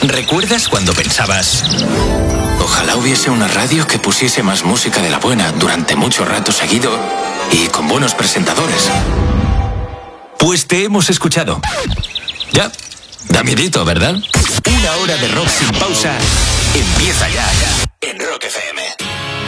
¿Recuerdas cuando pensabas: ojalá hubiese una radio que pusiese más música de la buena durante mucho rato seguido y con buenos presentadores? Pues te hemos escuchado. Ya, da miedito, ¿verdad? Una hora de rock sin pausa empieza ya en Rock FM.